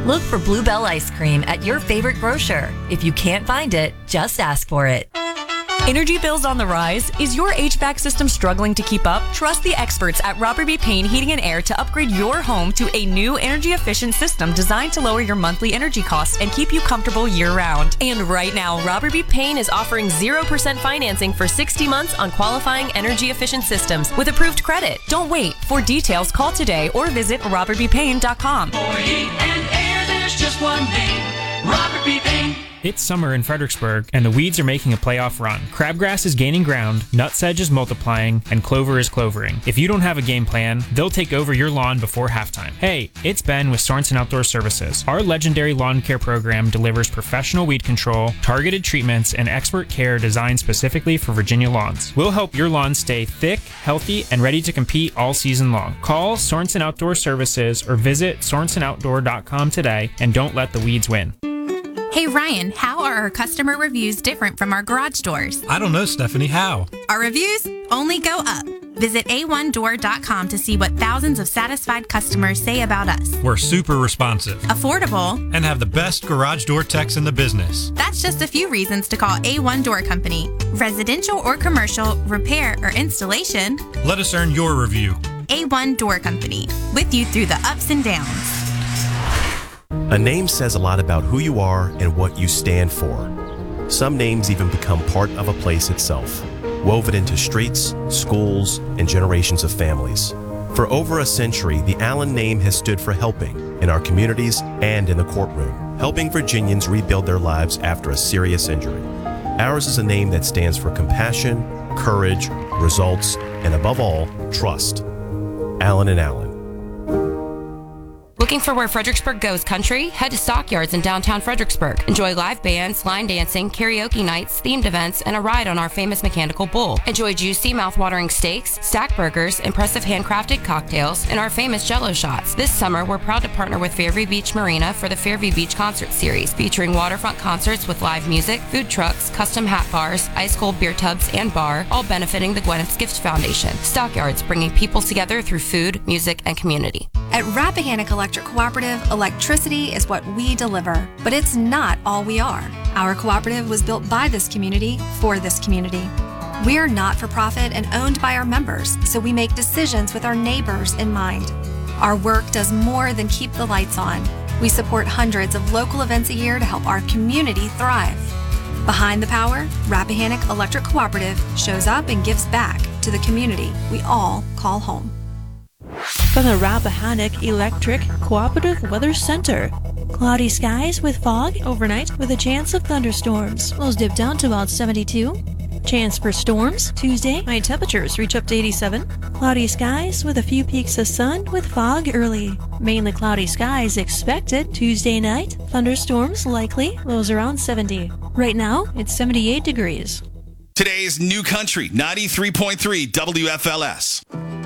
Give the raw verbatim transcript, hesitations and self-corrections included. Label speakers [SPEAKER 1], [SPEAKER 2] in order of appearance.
[SPEAKER 1] Look for Bluebell ice cream at your favorite grocer. If you can't find it, just ask for it.
[SPEAKER 2] Energy bills on the rise? Is your H V A C system struggling to keep up? Trust the experts at Robert B. Payne Heating and Air to upgrade your home to a new energy-efficient system designed to lower your monthly energy costs and keep you comfortable year-round.
[SPEAKER 3] And right now, Robert B. Payne is offering zero percent financing for sixty months on qualifying energy-efficient systems with approved credit.
[SPEAKER 2] Don't wait. For details, call today or visit robert b payne dot com.
[SPEAKER 4] For heat and air, there's just one name, Robert B. Payne.
[SPEAKER 5] It's summer in Fredericksburg, and the weeds are making a playoff run. Crabgrass is gaining ground, nutsedge is multiplying, and clover is clovering. If you don't have a game plan, they'll take over your lawn before halftime. Hey, it's Ben with Sorensen Outdoor Services. Our legendary lawn care program delivers professional weed control, targeted treatments, and expert care designed specifically for Virginia lawns. We'll help your lawn stay thick, healthy, and ready to compete all season long. Call Sorensen Outdoor Services or visit sorensen outdoor dot com today, and don't let the weeds win.
[SPEAKER 6] Hey Ryan, how are our customer reviews different from our garage doors?
[SPEAKER 7] I don't know, Stephanie, how?
[SPEAKER 6] Our reviews only go up. Visit a one door dot com to see what thousands of satisfied customers say about us.
[SPEAKER 7] We're super responsive,
[SPEAKER 6] affordable,
[SPEAKER 7] and have the best garage door techs in the business.
[SPEAKER 6] That's just a few reasons to call A one Door Company. Residential or commercial, repair or installation.
[SPEAKER 7] Let us earn your review.
[SPEAKER 6] A one Door Company, with you through the ups and downs.
[SPEAKER 8] A name says a lot about who you are and what you stand for. Some names even become part of a place itself, woven into streets, schools, and generations of families. For over a century, the Allen name has stood for helping in our communities and in the courtroom, helping Virginians rebuild their lives after a serious injury. Ours is a name that stands for compassion, courage, results, and above all, trust. Allen and Allen.
[SPEAKER 3] Looking for where Fredericksburg goes country? Head to Stockyards in downtown Fredericksburg. Enjoy live bands, line dancing, karaoke nights, themed events, and a ride on our famous mechanical bull. Enjoy juicy, mouth-watering steaks, stack burgers, impressive handcrafted cocktails, and our famous Jell-O shots. This summer, we're proud to partner with Fairview Beach Marina for the Fairview Beach Concert Series, featuring waterfront concerts with live music, food trucks, custom hat bars, ice-cold beer tubs, and bar, all benefiting the Gwyneth's Gift Foundation. Stockyards, bringing people together through food, music, and community.
[SPEAKER 9] At Rappahannock Electric Cooperative, electricity is what we deliver, but it's not all we are. Our cooperative was built by this community for this community. We're not-for-profit and owned by our members, so we make decisions with our neighbors in mind. Our work does more than keep the lights on. We support hundreds of local events a year to help our community thrive. Behind the power, Rappahannock Electric Cooperative shows up and gives back to the community we all call home.
[SPEAKER 10] From the Rappahannock Electric Cooperative Weather Center. Cloudy skies with fog overnight with a chance of thunderstorms. Lows dip down to about seventy-two. Chance for storms Tuesday. High temperatures reach up to eighty-seven. Cloudy skies with a few peaks of sun with fog early. Mainly cloudy skies expected Tuesday night. Thunderstorms likely. Lows around seventy. Right now, it's seventy-eight degrees.
[SPEAKER 11] Today's New Country ninety-three point three W F L S.